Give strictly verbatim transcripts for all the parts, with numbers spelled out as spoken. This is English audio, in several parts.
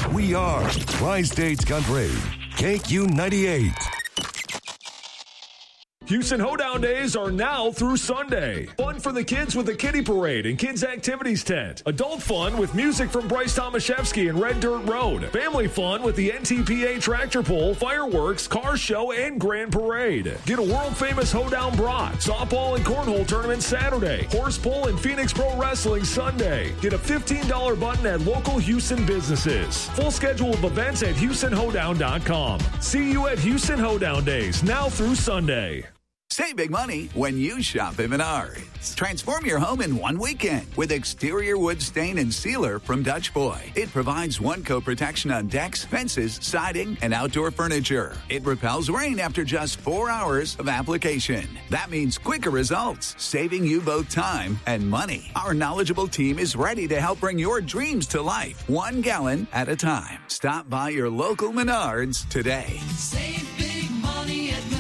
We are Tri-States Country, K Q ninety-eight. Houston Hoedown Days are now through Sunday. Fun for the kids with the Kiddie Parade and Kids Activities Tent. Adult fun with music from Bryce Tomaszewski and Red Dirt Road. Family fun with the N T P A Tractor Pull, Fireworks, Car Show, and Grand Parade. Get a world-famous Hoedown brat. Softball and cornhole tournament Saturday. Horse pull and Phoenix Pro Wrestling Sunday. Get a fifteen dollars button at local Houston businesses. Full schedule of events at Houston Hoedown dot com. See you at Houston Hoedown Days, now through Sunday. Save big money when you shop at Menards. Transform your home in one weekend with exterior wood stain and sealer from Dutch Boy. It provides one-coat protection on decks, fences, siding, and outdoor furniture. It repels rain after just four hours of application. That means quicker results, saving you both time and money. Our knowledgeable team is ready to help bring your dreams to life, one gallon at a time. Stop by your local Menards today. Save big money at Menards.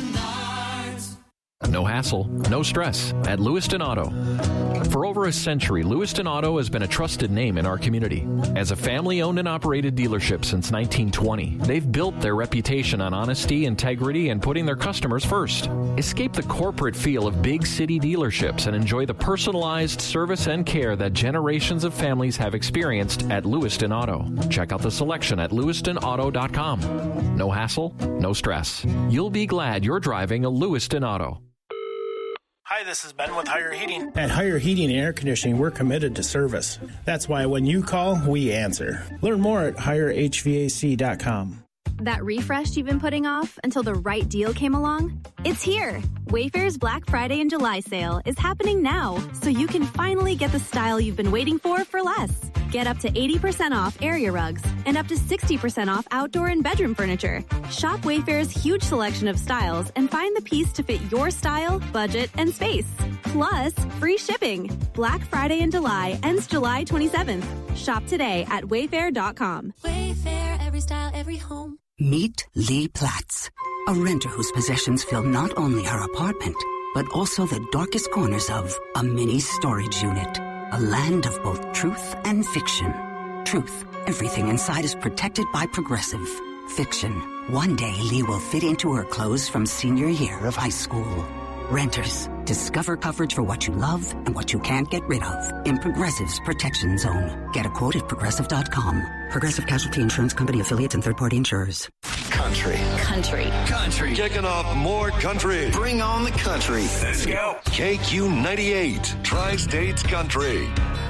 No hassle, no stress at Lewiston Auto. For over a century, Lewiston Auto has been a trusted name in our community. As a family-owned and operated dealership since nineteen twenty, they've built their reputation on honesty, integrity, and putting their customers first. Escape the corporate feel of big city dealerships and enjoy the personalized service and care that generations of families have experienced at Lewiston Auto. Check out the selection at Lewiston Auto dot com. No hassle, no stress. You'll be glad you're driving a Lewiston Auto. Hi, this is Ben with Higher Heating. At Higher Heating and Air Conditioning, we're committed to service. That's why when you call, we answer. Learn more at higher H V A C dot com. That refresh you've been putting off until the right deal came along? It's here! Wayfair's Black Friday and July sale is happening now, so you can finally get the style you've been waiting for for less. Get up to eighty percent off area rugs and up to sixty percent off outdoor and bedroom furniture. Shop Wayfair's huge selection of styles and find the piece to fit your style, budget, and space. Plus, free shipping. Black Friday in July ends July twenty-seventh. Shop today at wayfair dot com. Wayfair, every style, every home. Meet Lee Platts, a renter whose possessions fill not only her apartment, but also the darkest corners of a mini storage unit. A land of both truth and fiction. Truth, everything inside is protected by Progressive. Fiction, one day Lee will fit into her clothes from senior year of high school. Renters, discover coverage for what you love and what you can't get rid of in Progressive's Protection Zone. Get a quote at progressive dot com. Progressive Casualty Insurance Company affiliates and third-party insurers. Country. Country. Country. Kicking off more country. Bring on the country. Let's go. K Q ninety-eight, Tri-States Country.